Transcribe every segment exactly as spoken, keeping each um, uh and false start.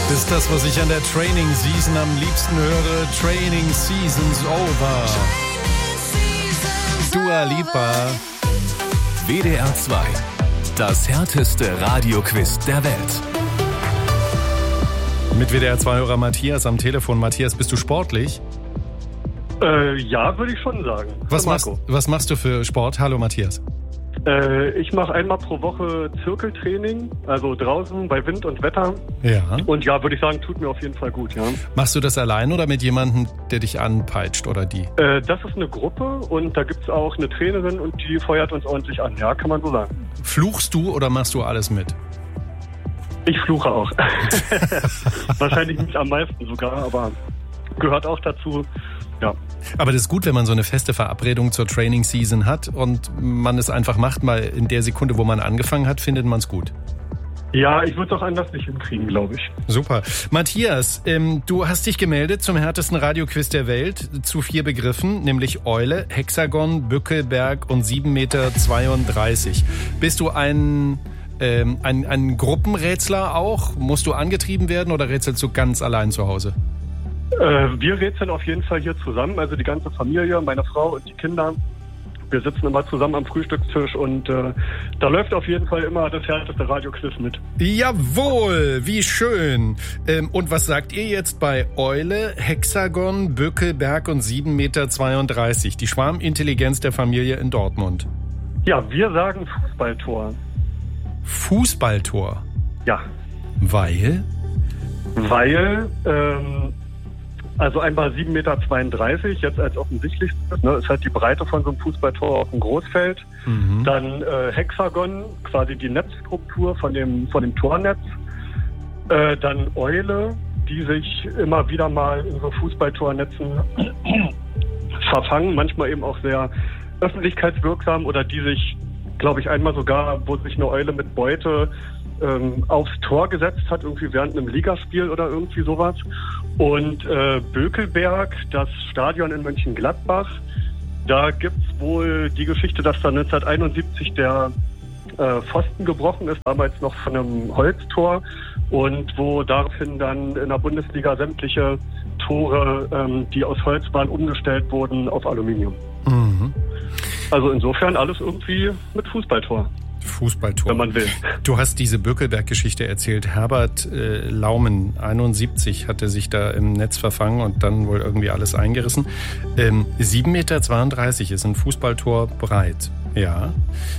Ist das, was ich an der Training Season am liebsten höre. Training Season's over. Dua Lipa. W D R zwei. Das härteste Radioquiz der Welt. Mit W D R zwei-Hörer Matthias am Telefon. Matthias, bist du sportlich? Äh, ja, würde ich schon sagen. Was machst, was machst du für Sport? Hallo Matthias. Äh, ich mache einmal pro Woche Zirkeltraining, also draußen bei Wind und Wetter. Ja. Und ja, würde ich sagen, tut mir auf jeden Fall gut, ja. Machst du das allein oder mit jemandem, der dich anpeitscht oder die? Äh, das ist eine Gruppe und da gibt es auch eine Trainerin und die feuert uns ordentlich an, ja, kann man so sagen. Fluchst du oder machst du alles mit? Ich fluche auch. Wahrscheinlich nicht am meisten sogar, aber gehört auch dazu, ja. Aber das ist gut, wenn man so eine feste Verabredung zur Training Season hat und man es einfach macht, mal in der Sekunde, wo man angefangen hat, findet man es gut. Ja, ich würde es auch anders nicht hinkriegen, glaube ich. Super. Matthias, ähm, du hast dich gemeldet zum härtesten Radioquiz der Welt zu vier Begriffen, nämlich Eule, Hexagon, Bückelberg und sieben Meter zweiunddreißig. Bist du ein, ähm, ein, ein Gruppenrätsler auch? Musst du angetrieben werden oder rätselst du ganz allein zu Hause? Äh, wir rätseln auf jeden Fall hier zusammen, also die ganze Familie, meine Frau und die Kinder. Wir sitzen immer zusammen am Frühstückstisch und äh, da läuft auf jeden Fall immer das härteste Radioquiz mit. Jawohl, wie schön. Ähm, und was sagt ihr jetzt bei Eule, Hexagon, Bückelberg und sieben Meter zweiunddreißig? Die Schwarmintelligenz der Familie in Dortmund. Ja, wir sagen Fußballtor. Fußballtor? Ja. Weil? Weil, ähm, also einmal sieben Meter zweiunddreißig, jetzt als offensichtlich, ne, ist halt die Breite von so einem Fußballtor auf dem Großfeld. Mhm. Dann äh, Hexagon, quasi die Netzstruktur von dem, von dem Tornetz. Äh, dann Eule, die sich immer wieder mal in so Fußballtornetzen verfangen, manchmal eben auch sehr öffentlichkeitswirksam oder die sich, glaube ich, einmal sogar, wo sich eine Eule mit Beute ähm, aufs Tor gesetzt hat, irgendwie während einem Ligaspiel oder irgendwie sowas. Und äh, Bökelberg, das Stadion in Mönchengladbach, da gibt's wohl die Geschichte, dass da neunzehnhunderteinundsiebzig der äh, Pfosten gebrochen ist, damals noch von einem Holztor, und wo daraufhin dann in der Bundesliga sämtliche Tore, ähm, die aus Holz waren, umgestellt wurden auf Aluminium. Mhm. Also insofern alles irgendwie mit Fußballtor. Fußballtor. Wenn man will. Du hast diese Bökelberg-Geschichte erzählt. Herbert äh, Laumen, einundsiebzig, hatte sich da im Netz verfangen und dann wohl irgendwie alles eingerissen. Ähm, sieben Meter zweiunddreißig ist ein Fußballtor breit. Ja.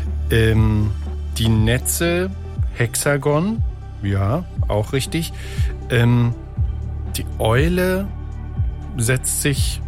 Ähm, die Netze, Hexagon, ja, auch richtig. Ähm, die Eule setzt sich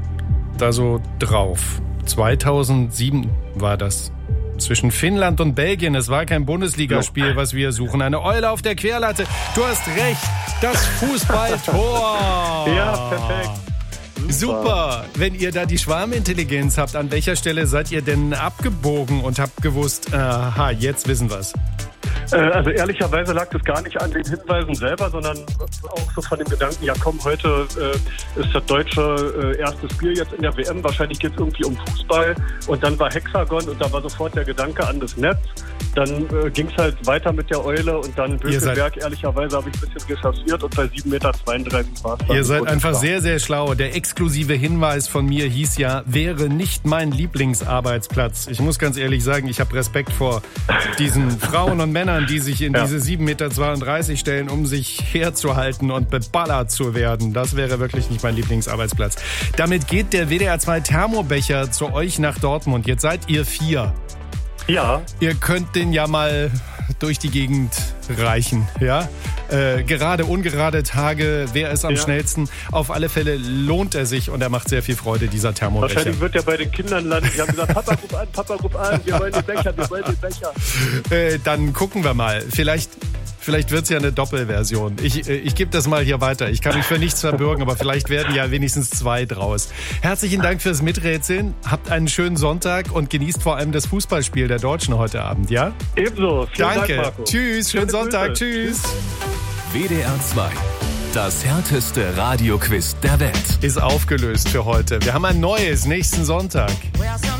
da so drauf. zweitausendsieben war das. Zwischen Finnland und Belgien. Es war kein Bundesligaspiel, was wir suchen. Eine Eule auf der Querlatte. Du hast recht. Das Fußballtor. Ja, perfekt. Super. Super. Wenn ihr da die Schwarmintelligenz habt, an welcher Stelle seid ihr denn abgebogen und habt gewusst, aha, jetzt wissen wir's? Also ehrlicherweise lag das gar nicht an den Hinweisen selber, sondern auch so von dem Gedanken, ja komm, heute äh, ist das deutsche äh, erste Spiel jetzt in der W M, wahrscheinlich geht es irgendwie um Fußball, und dann war Hexagon und da war sofort der Gedanke an das Netz. Dann äh, ging es halt weiter mit der Eule und dann Bökelberg, ehrlicherweise habe ich ein bisschen recherchiert und bei sieben Meter zweiunddreißig war es dann. Ihr seid einfach klar. Sehr, sehr schlau. Der exklusive Hinweis von mir hieß ja, wäre nicht mein Lieblingsarbeitsplatz. Ich muss ganz ehrlich sagen, ich habe Respekt vor diesen Frauen und Männern, die sich in ja. diese sieben Meter zweiunddreißig stellen, um sich herzuhalten und beballert zu werden. Das wäre wirklich nicht mein Lieblingsarbeitsplatz. Damit geht der W D R zwei Thermobecher zu euch nach Dortmund. Jetzt seid ihr vier. Ja. Ihr könnt den ja mal durch die Gegend reichen, ja? Äh, gerade, ungerade Tage, wer ist am ja. schnellsten? Auf alle Fälle lohnt er sich und er macht sehr viel Freude, dieser Thermobecher. Wahrscheinlich wird er bei den Kindern landen. Die haben gesagt, Papa, ruf an, Papa, ruf an, wir wollen den Becher, wir wollen den Becher. Äh, dann gucken wir mal. Vielleicht... Vielleicht wird's ja eine Doppelversion. Ich, ich gebe das mal hier weiter. Ich kann mich für nichts verbürgen, aber vielleicht werden ja wenigstens zwei draus. Herzlichen Dank fürs Miträtseln. Habt einen schönen Sonntag und genießt vor allem das Fußballspiel der Deutschen heute Abend, ja? Ebenso. Vielen Danke. Dank, Marco. Tschüss, schönen Sonntag. Tschüss. W D R zwei. Das härteste Radioquiz der Welt. Ist aufgelöst für heute. Wir haben ein neues nächsten Sonntag.